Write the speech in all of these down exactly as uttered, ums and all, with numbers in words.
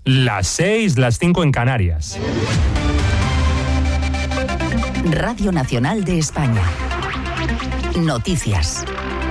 Las seis, las cinco en Canarias. Radio Nacional de España. Noticias.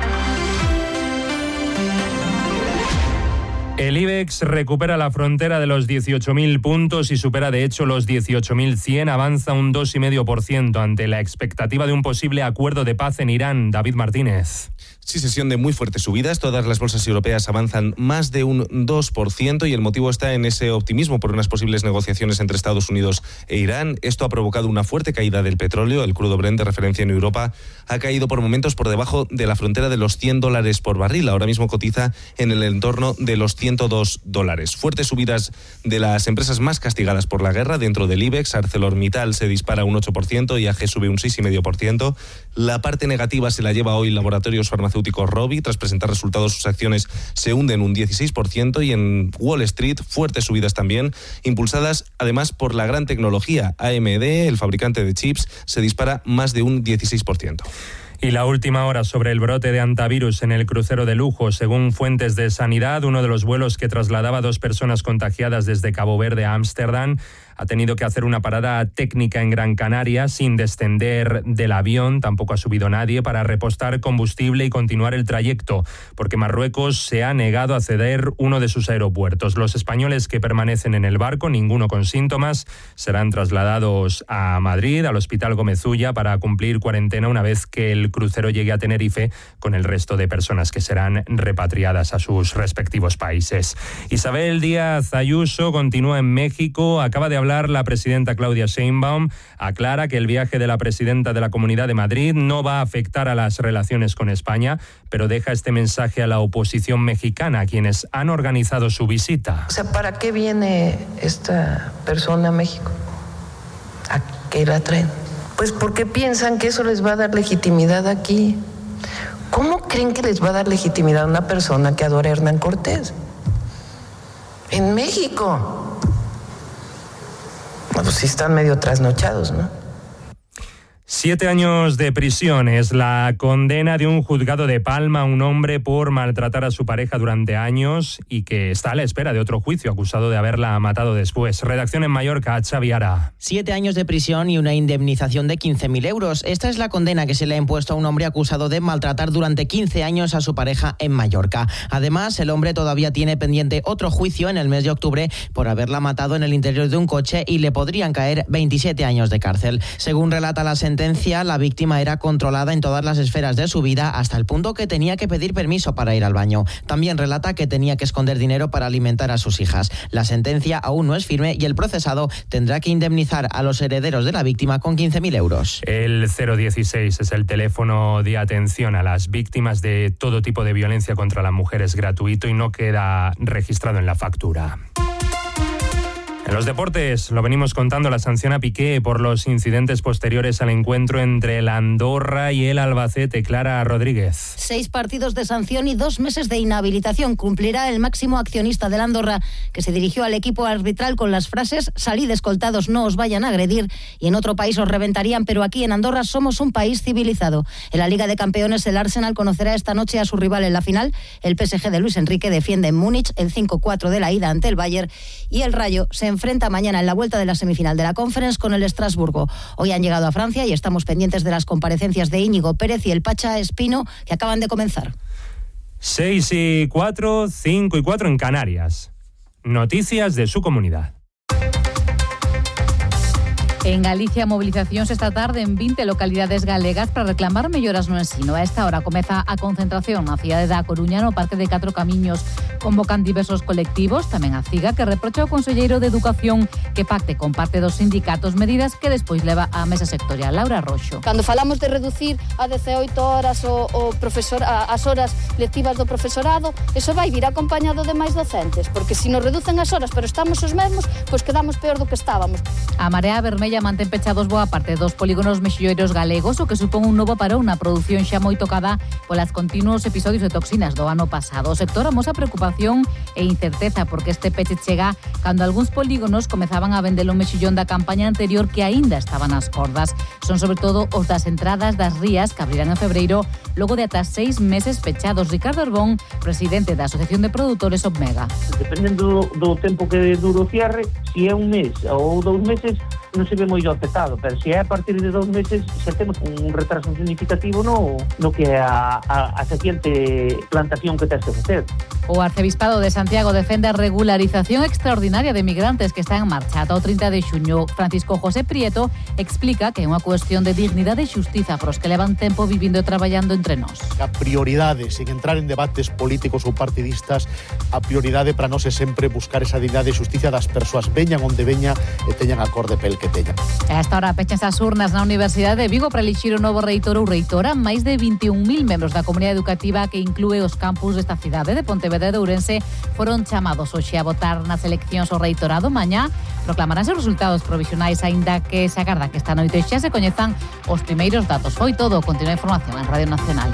El IBEX recupera la frontera de los dieciocho mil puntos y supera de hecho los dieciocho mil cien, avanza un dos coma cinco por ciento ante la expectativa de un posible acuerdo de paz en Irán. David Martínez. Sí, sesión de muy fuertes subidas. Todas las bolsas europeas avanzan más de un dos por ciento y el motivo está en ese optimismo por unas posibles negociaciones entre Estados Unidos e Irán. Esto ha provocado una fuerte caída del petróleo. El crudo Brent de referencia en Europa ha caído por momentos por debajo de la frontera de los cien dólares por barril. Ahora mismo cotiza en el entorno de los ciento dos dólares. Fuertes subidas de las empresas más castigadas por la guerra dentro del IBEX. ArcelorMittal se dispara un ocho por ciento y A G sube un seis coma cinco por ciento. La parte negativa se la lleva hoy Laboratorios Farmacéuticos Rovi. Tras presentar resultados, sus acciones se hunden un dieciséis por ciento y en Wall Street fuertes subidas también, impulsadas además por la gran tecnología. A M D, el fabricante de chips, se dispara más de un dieciséis por ciento. Y la última hora sobre el brote de hantavirus en el crucero de lujo. Según fuentes de sanidad, uno de los vuelos que trasladaba a dos personas contagiadas desde Cabo Verde a Ámsterdam ha tenido que hacer una parada técnica en Gran Canaria sin descender del avión. Tampoco ha subido nadie para repostar combustible y continuar el trayecto, porque Marruecos se ha negado a ceder uno de sus aeropuertos. Los españoles que permanecen en el barco, ninguno con síntomas, serán trasladados a Madrid, al Hospital Gómez Ulla, para cumplir cuarentena una vez que el crucero llegue a Tenerife, con el resto de personas que serán repatriadas a sus respectivos países. Isabel Díaz Ayuso continúa en México. Acaba de hablar la presidenta Claudia Sheinbaum. Aclara que el viaje de la presidenta de la Comunidad de Madrid no va a afectar a las relaciones con España, pero deja este mensaje a la oposición mexicana, quienes han organizado su visita. O sea, ¿para qué viene esta persona a México? ¿A qué la traen? Pues porque piensan que eso les va a dar legitimidad aquí. ¿Cómo creen que les va a dar legitimidad a una persona que adora a Hernán Cortés? En México. Bueno, sí están medio trasnochados, ¿no? Siete años de prisión es la condena de un juzgado de Palma a un hombre por maltratar a su pareja durante años y que está a la espera de otro juicio, acusado de haberla matado después. Redacción en Mallorca, Xavi Ara. Siete años de prisión y una indemnización de quince mil euros. Esta es la condena que se le ha impuesto a un hombre acusado de maltratar durante quince años a su pareja en Mallorca. Además, el hombre todavía tiene pendiente otro juicio en el mes de octubre por haberla matado en el interior de un coche y le podrían caer veintisiete años de cárcel. Según relata la sentencia, la víctima era controlada en todas las esferas de su vida hasta el punto que tenía que pedir permiso para ir al baño. También relata que tenía que esconder dinero para alimentar a sus hijas. La sentencia aún no es firme y el procesado tendrá que indemnizar a los herederos de la víctima con quince mil euros. El cero dieciséis es el teléfono de atención a las víctimas de todo tipo de violencia contra la mujer. Es gratuito y no queda registrado en la factura. En los deportes, lo venimos contando, la sanción a Piqué por los incidentes posteriores al encuentro entre el Andorra y el Albacete. Clara Rodríguez. Seis partidos de sanción y dos meses de inhabilitación cumplirá el máximo accionista del Andorra, que se dirigió al equipo arbitral con las frases: salid escoltados, no os vayan a agredir, y en otro país os reventarían, pero aquí en Andorra somos un país civilizado. En la Liga de Campeones, el Arsenal conocerá esta noche a su rival en la final. El P S G de Luis Enrique defiende en Múnich el cinco cuatro de la ida ante el Bayern, y el Rayo se enfrenta mañana en la vuelta de la semifinal de la Conference con el Estrasburgo. Hoy han llegado a Francia y estamos pendientes de las comparecencias de Íñigo Pérez y el Pacha Espino, que acaban de comenzar. Seis y cuatro, cinco y cuatro en Canarias. Noticias de su comunidad. En Galicia, movilizacións esta tarde en vinte localidades galegas para reclamar melloras no ensino. A esta hora comeza a concentración na cidade da Coruña, no Parque de Catro Camiños. Convocan diversos colectivos, tamén a CIGA, que reprocha ao conselleiro de Educación que pacte con parte dos sindicatos medidas que despois leva á mesa sectorial. Laura Roxo. Cando falamos de reducir a dezaoito horas o, o profesor, a, as horas lectivas do profesorado, eso vai vir acompañado de máis docentes, porque se nos reducen as horas pero estamos os mesmos, pois quedamos peor do que estábamos. A Marea Vermella Galicia mantén pechados boa parte dos polígonos mexilloiros galegos, o que supón un novo para unha produción xa moi tocada polas continuos episodios de toxinas do ano pasado. O sector amosa preocupación e incerteza porque este peche chega cando algúns polígonos comezaban a vender o mexillón da campaña anterior que aínda estaban ás cordas. Son sobre todo os das entradas das rías que abrirán en febreiro logo de ata seis meses pechados. Ricardo Arbón, presidente da Asociación de Produtores Omega. Dependendo do tempo que dure o cierre, se é un mes ou dous meses, non se ve moi afectado, pero se é a partir de dous meses xa temos un retraso significativo no, no que é a, a, a seguinte plantación que tens que facer. O Arcebispado de Santiago defende a regularización extraordinaria de migrantes que está en marcha ata o trinta de xuño. Francisco José Prieto explica que é unha cuestión de dignidade e xustiza para os que levan tempo vivindo e traballando entre nós. A prioridade, sin entrar en debates políticos ou partidistas, a prioridade para nós é sempre buscar esa dignidade e xustiza das persoas, veñan onde veña e teñan a cor de pel que teñan. A esta hora pechan as urnas na Universidade de Vigo para elixir o novo reitor ou reitora. Máis de vinte e un mil membros da comunidade educativa que inclúe os campus desta cidade de Pontevedra e de Ourense foron chamados hoxe a votar nas eleccións ao reitorado. Mañá proclamaránse os resultados provisionais, aínda que se agarda que esta noite xa se coñezan os primeiros datos. Foi todo. Continúa a información en Radio Nacional.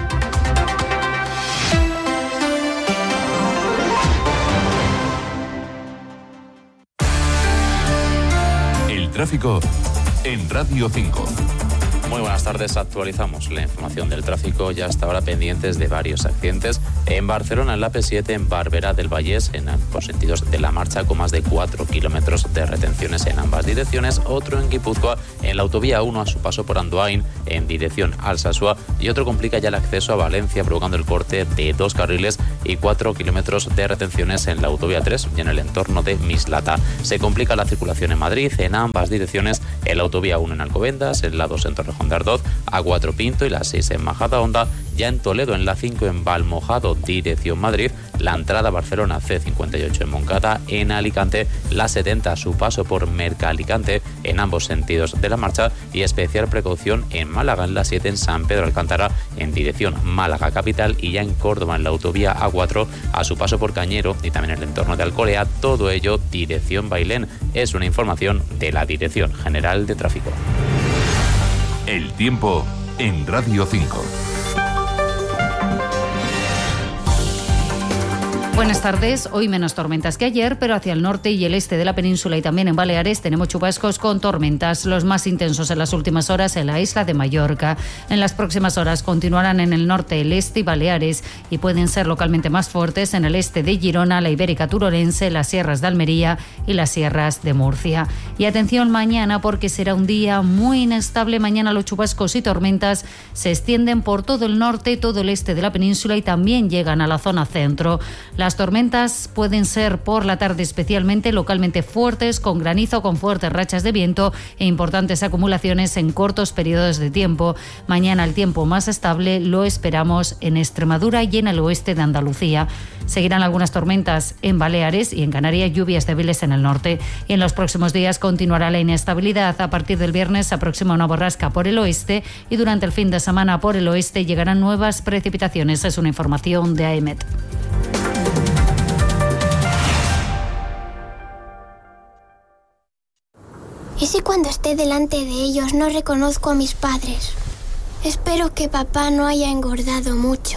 El tráfico en Radio cinco. Muy buenas tardes, actualizamos la información del tráfico. Ya hasta ahora pendientes de varios accidentes. En Barcelona, en la P siete, en Barberá del Vallés, en ambos sentidos de la marcha, con más de cuatro kilómetros de retenciones en ambas direcciones. Otro en Guipúzcoa, en la autovía uno, a su paso por Andoain, en dirección Alsasua. Y otro complica ya el acceso a Valencia, provocando el corte de dos carriles y cuatro kilómetros de retenciones en la autovía tres y en el entorno de Mislata. Se complica la circulación en Madrid, en ambas direcciones, en la autovía uno en Alcobendas, en la dos en Torrejón de Ardoz, A cuatro Pinto y la seis en Majadahonda. Ya en Toledo, en la cinco en Valmojado, dirección Madrid, la entrada a Barcelona C cincuenta y ocho en Moncada, en Alicante, la setenta a su paso por Merca-Alicante, en ambos sentidos de la marcha, y especial precaución en Málaga, en la siete en San Pedro Alcántara, en dirección Málaga capital, y ya en Córdoba, en la autovía A cuatro, a su paso por Cañero y también en el entorno de Alcolea, todo ello dirección Bailén. Es una información de la Dirección General de Tráfico. El tiempo en Radio cinco. Buenas tardes. Hoy menos tormentas que ayer, pero hacia el norte y el este de la península y también en Baleares tenemos chubascos con tormentas, los más intensos en las últimas horas en la isla de Mallorca. En las próximas horas continuarán en el norte, el este y Baleares, y pueden ser localmente más fuertes en el este de Girona, la Ibérica Turolense, las sierras de Almería y las sierras de Murcia. Y atención mañana, porque será un día muy inestable. Mañana los chubascos y tormentas se extienden por todo el norte y todo el este de la península y también llegan a la zona centro. Las tormentas pueden ser por la tarde especialmente localmente fuertes, con granizo, con fuertes rachas de viento e importantes acumulaciones en cortos periodos de tiempo. Mañana el tiempo más estable lo esperamos en Extremadura y en el oeste de Andalucía. Seguirán algunas tormentas en Baleares y en Canarias, lluvias débiles en el norte. Y en los próximos días continuará la inestabilidad. A partir del viernes se aproxima una borrasca por el oeste y durante el fin de semana por el oeste llegarán nuevas precipitaciones. Es una información de A E M E T. ¿Y si cuando esté delante de ellos no reconozco a mis padres? Espero que papá no haya engordado mucho.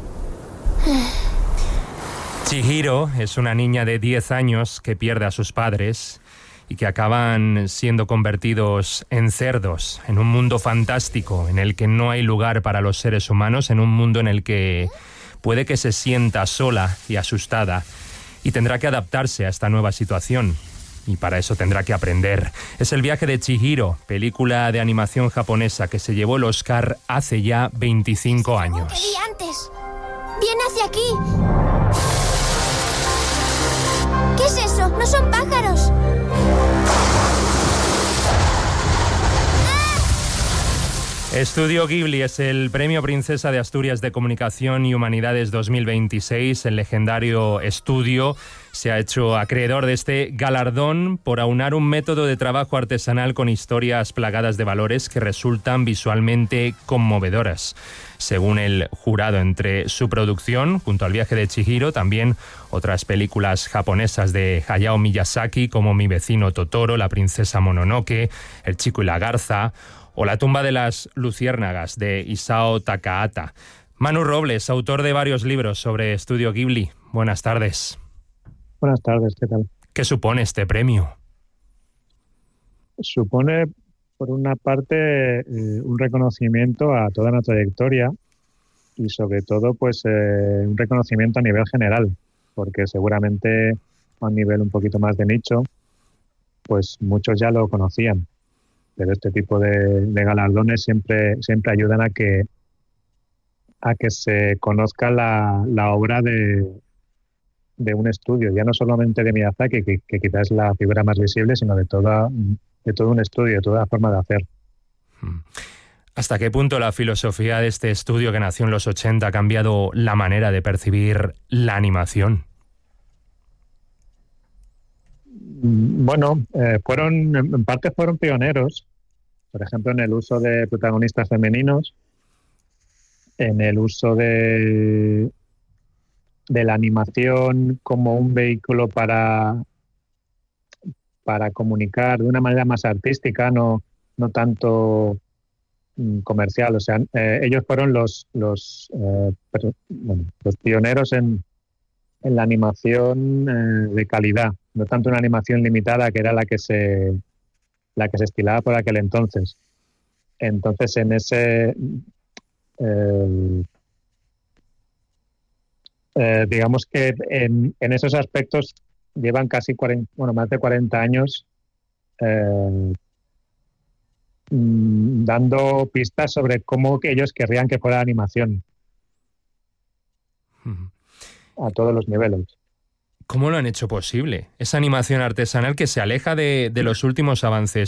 Chihiro es una niña de diez años que pierde a sus padres y que acaban siendo convertidos en cerdos, en un mundo fantástico en el que no hay lugar para los seres humanos, en un mundo en el que puede que se sienta sola y asustada y tendrá que adaptarse a esta nueva situación. Y para eso tendrá que aprender. Es el viaje de Chihiro, película de animación japonesa que se llevó el Oscar hace ya veinticinco años. ¿Qué vi antes? ¡Viene hacia aquí! ¿Qué es eso? ¡No son pájaros! ¡Ah! Estudio Ghibli es el Premio Princesa de Asturias de Comunicación y Humanidades dos mil veintiséis. El legendario estudio se ha hecho acreedor de este galardón por aunar un método de trabajo artesanal con historias plagadas de valores que resultan visualmente conmovedoras. Según el jurado, entre su producción, junto al viaje de Chihiro, también otras películas japonesas de Hayao Miyazaki como Mi vecino Totoro, La princesa Mononoke, El chico y la garza o La tumba de las luciérnagas de Isao Takahata. Manu Robles, autor de varios libros sobre Estudio Ghibli. Buenas tardes. Buenas tardes, ¿qué tal? ¿Qué supone este premio? Supone, por una parte, eh, un reconocimiento a toda una trayectoria y, sobre todo, pues eh, un reconocimiento a nivel general, porque seguramente a un nivel un poquito más de nicho, pues muchos ya lo conocían. Pero este tipo de, de galardones siempre, siempre ayudan a que, a que se conozca la, la obra de, de un estudio, ya no solamente de Miyazaki, que, que quizás es la figura más visible, sino de, toda, de todo un estudio, de toda la forma de hacer. ¿Hasta qué punto la filosofía de este estudio que nació en los ochenta ha cambiado la manera de percibir la animación? Bueno, eh, fueron en parte fueron pioneros, por ejemplo, en el uso de protagonistas femeninos, en el uso de, de la animación como un vehículo para, para comunicar de una manera más artística, no, no tanto mm, comercial. O sea, eh, ellos fueron los, los, eh, pero, bueno, los pioneros en, en la animación eh, de calidad. No tanto una animación limitada, que era la que se la que se estilaba por aquel entonces. Entonces, en ese eh, eh, digamos que en, en esos aspectos llevan casi cuarenta, bueno, más de cuarenta años eh, dando pistas sobre cómo ellos querrían que fuera animación a todos los niveles. ¿Cómo lo han hecho posible? Esa animación artesanal que se aleja de, de los últimos avances